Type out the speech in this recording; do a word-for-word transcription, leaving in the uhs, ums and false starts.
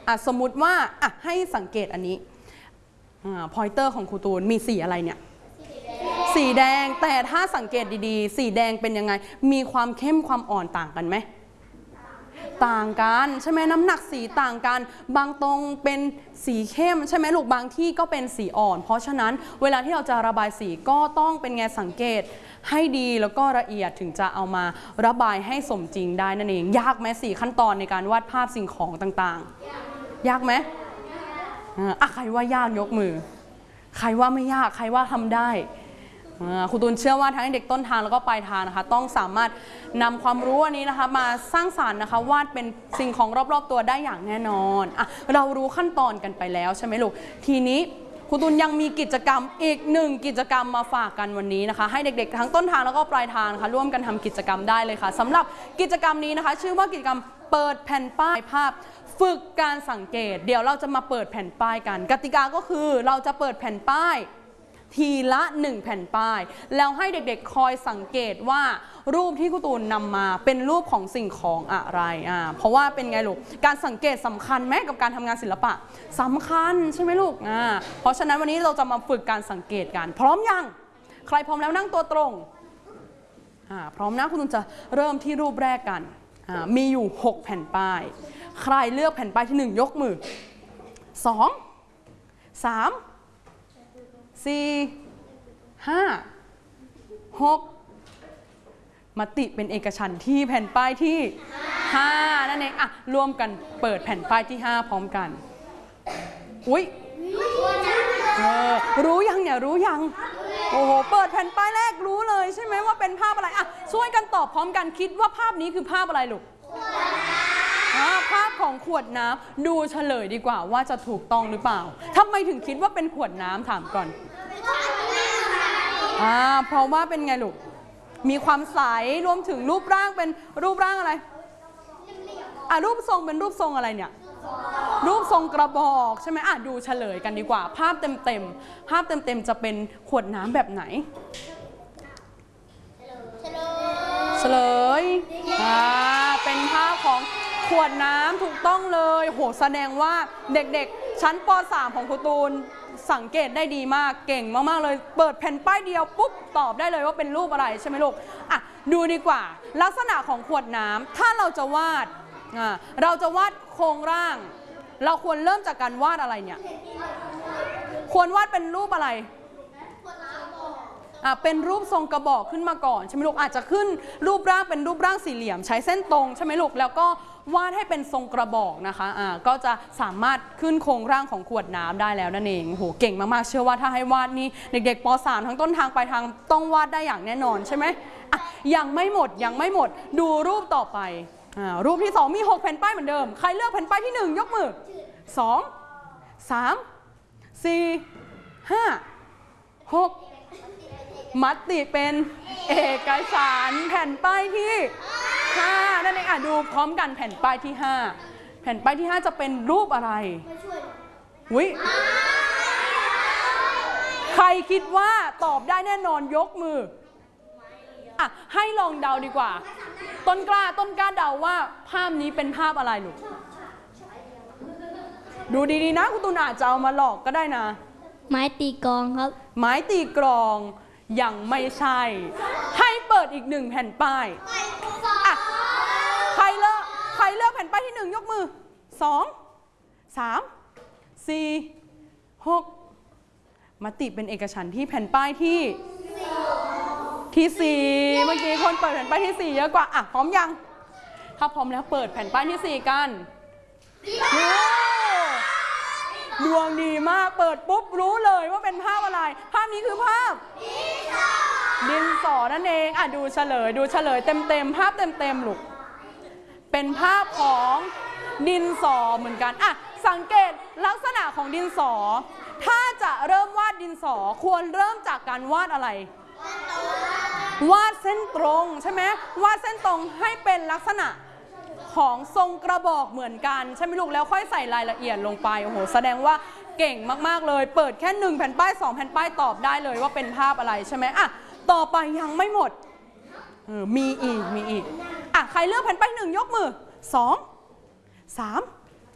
อ่ะสมมุติว่าอ่ะให้สังเกตอันนี้พอยเตอร์ของครูตูนมีสีอะไรเนี่ยสีแดงแต่ถ้าสังเกตดีๆสีแดงเป็นยังไงมีความเข้มความอ่อนต่างกันไหมต่างกันใช่ไหมน้ำหนักสีต่างกันบางตรงเป็นสีเข้มใช่ไหมลูกบางที่ก็เป็นสีอ่อนเพราะฉะนั้นเวลาที่เราจะระบายสีก็ต้องเป็นไงสังเกตให้ดีแล้วก็ละเอียดถึงจะเอามาระบายให้สมจริงได้นั่นเองยากไหมสี่ขั้นตอนในการวาดภาพสิ่งของต่างๆยากไหมอ่ะใครว่ายากยกมือใครว่าไม่ยากใครว่าทำได้ครูตูนเชื่อว่าทั้งเด็กต้นทางแล้วก็ปลายทางนะคะต้องสามารถนำความรู้อันนี้นะคะมาสร้างสรรค์นะคะวาดเป็นสิ่งของรอบๆตัวได้อย่างแน่นอนอ่ะเรารู้ขั้นตอนกันไปแล้วใช่ไหมลูกทีนี้ครูตูนยังมีกิจกรรมอีกหนึ่งกิจกรรมมาฝากกันวันนี้นะคะให้เด็กๆทั้งต้นทางแล้วก็ปลายทางนะคะร่วมกันทำกิจกรรมได้เลยค่ะสำหรับกิจกรรมนี้นะคะชื่อว่ากิจกรรมเปิดแผ่นป้ายภาพฝึกการสังเกตเดี๋ยวเราจะมาเปิดแผ่นป้ายกันกติกาก็คือเราจะเปิดแผ่นป้ายทีละหนึ่งแผ่นป้ายแล้วให้เด็กๆคอยสังเกตว่ารูปที่ครูตูนนำมาเป็นรูปของสิ่งของอะไรอ่าเพราะว่าเป็นไงลูกการสังเกตสำคัญไหมกับการทำงานศิลปะสำคัญใช่ไหมลูกอ่าเพราะฉะนั้นวันนี้เราจะมาฝึกการสังเกตกันพร้อมยังใครพร้อมแล้วนั่งตัวตรงอ่าพร้อมนะครูตูนจะเริ่มที่รูปแรกกันอ่ามีอยู่หกแผ่นป้ายใครเลือกแผ่นป้ายที่หนึ่งยกมือสองสามสี่ห้าหกมติเป็นเอกฉันท์ที่แผ่นป้ายที่ห้านั่นเองอ่ะรวมกันเปิดแผ่นป้ายที่ห้าพร้อมกันอุ๊ยเออรู้ยังเนี่ยรู้ยังโอ้โหเปิดแผ่นป้ายแรกรู้เลยใช่ไหมว่าเป็นภาพอะไรอ่ะช่วยกันตอบพร้อมกันคิดว่าภาพนี้คือภาพอะไรลูกภาพของขวดน้ำดูเฉลยดีกว่าว่าจะถูกต้องหรือเปล่าทำไมถึงคิดว่าเป็นขวดน้ำถามก่อนอ่าเพราะว่าเป็นไงลูกมีความใสรวมถึงรูปร่างเป็นรูปร่างอะไรอ่ะรูปทรงเป็นรูปทรงอะไรเนี่ยรูปทรงกระบอกใช่ไหมอ่ะดูเฉลยกันดีกว่าภาพเต็มๆภาพเต็มๆจะเป็นขวดน้ำแบบไหนเฉลยอ่าเป็นภาพของขวดน้ำถูกต้องเลยโหแสดงว่าเด็กๆชั้นป สาม ของครูตูนสังเกตได้ดีมากเก่งมากๆเลยเปิดแผ่นป้ายเดียวปุ๊บตอบได้เลยว่าเป็นรูปอะไรใช่ไหมลูกอ่ะดูดีกว่าลักษณะของขวดน้ำถ้าเราจะวาดอ่าเราจะวาดโครงร่างเราควรเริ่มจากการวาดอะไรเนี่ยควรวาดเป็นรูปอะไรอ่ะเป็นรูปทรงกระบอกขึ้นมาก่อนใช่ไหมลูกอาจจะขึ้นรูปร่างเป็นรูปร่างสี่เหลี่ยมใช้เส้นตรงใช่ไหมลูกแล้วก็วาดให้เป็นทรงกระบอกนะคะอ่าก็จะสามารถขึ้นโครงร่างของขวดน้ำได้แล้วนั่นเองโหเก่งมากๆเชื่อว่าถ้าให้วาดนี่เด็กๆป สาม ทั้งต้นทางปลายทางต้องวาดได้อย่างแน่นอนใช่ไหมอ่ะยังไม่หมดยังไม่หมดดูรูปต่อไปอ่ารูปที่สองมีหกแผ่นป้ายเหมือนเดิมใครเลือกแผ่นป้ายที่หนึ่งยกมือสองสามสี่ห้าหกมติเป็นเอกสารแผ่นป้ายที่ห้านั่นเองอ่ะดูพร้อมกันแผ่นป้ายที่ห้าแผ่นป้ายที่ห้าจะเป็นรูปอะไรอุ๊ยใครคิดว่าตอบได้แน่นอนยกมืออ่ะให้ลองเดาดีกว่าต้นกล้าต้นกล้าเดาว่าภาพนี้เป็นภาพอะไรลูกดูดีๆนะคุณตูนอาจจะเอามาหลอกก็ได้นะไม้ตีกลองครับไม้ตีกลองยังไม่ใช่ให้เปิดอีกหนึ่งแผ่นป้ายอ่ะใครเลือกใครเลือกแผ่นป้ายที่หนึ่งยกมือสองสามสี่หกมติเป็นเอกฉันท์ที่แผ่นป้ายที่ที่สี่เมื่อกี้คนเปิดแผ่นป้ายที่สี่เยอะกว่าอ่ะพร้อมยังถ้าพร้อมแล้วเปิดแผ่นป้ายที่สี่กันดวงดีมากเปิดปุ๊บรู้เลยว่าเป็นภาพอะไรภาพนี้คือภาพดินสอนั่นเองอ่ะดูเฉลยดูเฉลยเต็มๆภาพเต็มๆลูกเป็นภาพของดินสอเหมือนกันอ่ะสังเกตลักษณะของดินสอถ้าจะเริ่มวาดดินสอควรเริ่มจากการวาดอะไรวาดเส้นตรงใช่ไหมวาดเส้นตรงให้เป็นลักษณะของทรงกระบอกเหมือนกันใช่ไหมลูกแล้วค่อยใส่รายละเอียดลงไปโอ้โหแสดงว่าเก่งมากๆเลยเปิดแค่หนึ่งแผ่นป้ายสองแผ่นป้ายตอบได้เลยว่าเป็นภาพอะไรใช่ไหมอ่ะต่อไปยังไม่หมดเออมีอีกมีอีกอ่ะใครเลือกแผ่นป้ายหนึ่งยกมือสองสาม